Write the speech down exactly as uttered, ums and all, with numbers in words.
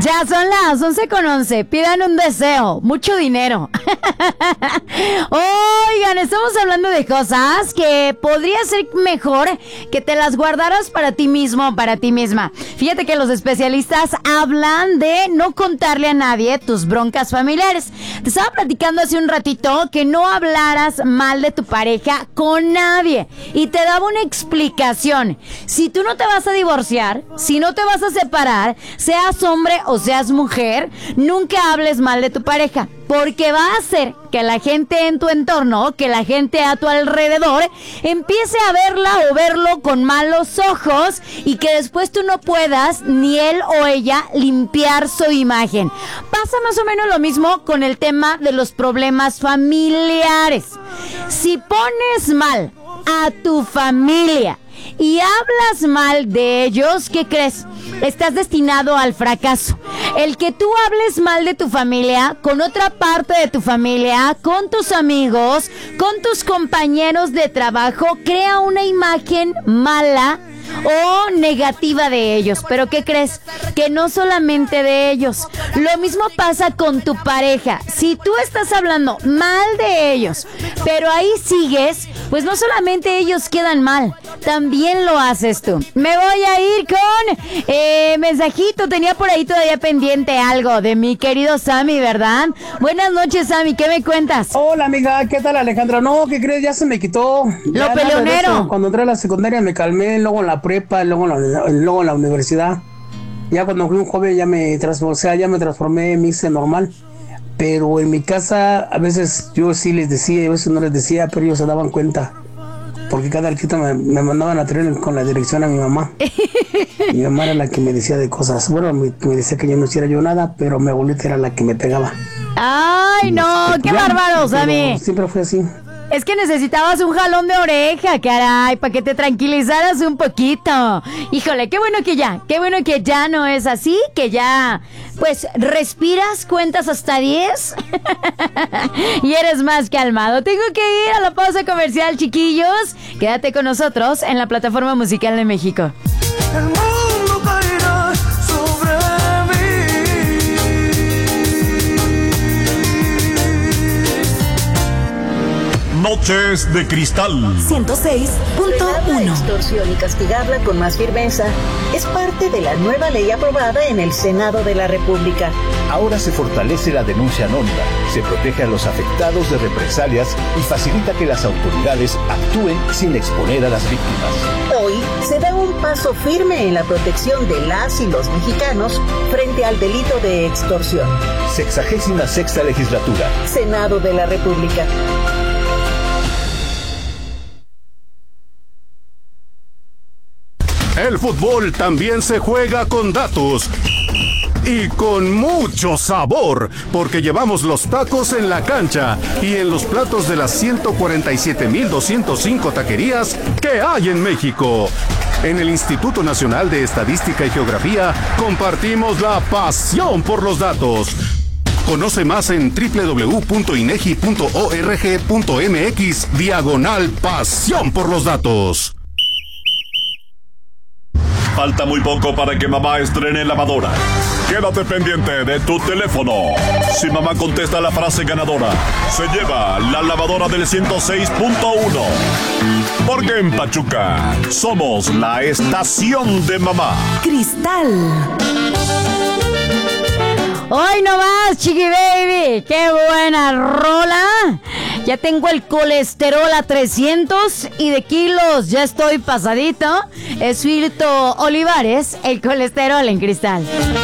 Ya son las once con once. Pidan un deseo. Mucho dinero. Oigan, estamos hablando de cosas que podría ser mejor que te las guardaras para ti mismo o para ti misma. Fíjate que los especialistas hablan de no contarle a nadie tus broncas familiares. Te estaba platicando hace un ratito que no hablaras mal de tu pareja con nadie. Y te daba una explicación. Si tú no te vas a divorciar, si no te vas a separar, seas hombre o seas mujer, nunca hables mal de tu pareja, porque va a hacer que la gente en tu entorno, que la gente a tu alrededor, empiece a verla o verlo con malos ojos y que después tú no puedas, ni él o ella, limpiar su imagen. Pasa más o menos lo mismo con el tema de los problemas familiares. Si pones mal a tu familia y hablas mal de ellos, ¿qué crees? Estás destinado al fracaso. El que tú hables mal de tu familia, con otra parte de tu familia, con tus amigos, con tus compañeros de trabajo, crea una imagen mala o negativa de ellos. ¿Pero qué crees? Que no solamente de ellos. Lo mismo pasa con tu pareja. Si tú estás hablando mal de ellos, pero ahí sigues, pues no solamente ellos quedan mal, también lo haces tú. Me voy a ir con eh, mensajito. Tenía por ahí todavía pendiente algo de mi querido Sammy, ¿verdad? Buenas noches, Sammy, ¿qué me cuentas? Hola, amiga, ¿qué tal, Alejandra? No, ¿qué crees? Ya se me quitó. Lo peleonero. Cuando entré a la secundaria me calmé, luego en la prepa, luego en la, luego en la universidad. Ya cuando fui un joven ya me transformé, o sea, ya me transformé, me hice normal. Pero en mi casa a veces yo sí les decía y a veces no les decía, pero ellos se daban cuenta. Porque cada arquitecto me, me mandaban a traer con la dirección a mi mamá. Mi mamá era la que me decía de cosas. Bueno, me, me decía que yo no hiciera yo nada, pero mi abuelita era la que me pegaba. ¡Ay, no! ¡Qué bárbaro, Sammy! Siempre fue así. Es que necesitabas un jalón de oreja, caray, para que te tranquilizaras un poquito. Híjole, qué bueno que ya, qué bueno que ya no es así, que ya, pues, respiras, cuentas hasta diez y eres más calmado. Tengo que ir a la pausa comercial, chiquillos. Quédate con nosotros en la Plataforma Musical de México. El mundo caerá sobre Noches de Cristal ciento seis punto uno. Extorsión y castigarla con más firmeza es parte de la nueva ley aprobada en el Senado de la República. Ahora se fortalece la denuncia anónima, se protege a los afectados de represalias y facilita que las autoridades actúen sin exponer a las víctimas. Hoy se da un paso firme en la protección de las y los mexicanos frente al delito de extorsión. Sexagésima sexta legislatura. Senado de la República. El fútbol también se juega con datos y con mucho sabor, porque llevamos los tacos en la cancha y en los platos de las ciento cuarenta y siete mil doscientos cinco taquerías que hay en México. En el Instituto Nacional de Estadística y Geografía compartimos la pasión por los datos. Conoce más en doble u doble u doble u punto inegi punto org punto mx diagonal pasión por los datos. Falta muy poco para que mamá estrene lavadora. Quédate pendiente de tu teléfono. Si mamá contesta la frase ganadora, se lleva la lavadora del ciento seis punto uno. Porque en Pachuca somos la estación de mamá. Cristal. Hoy nomás, Chiqui Baby, qué buena rola. Ya tengo el colesterol a trescientos y de kilos ya estoy pasadito. Es Filto Olivares, el colesterol en Cristal.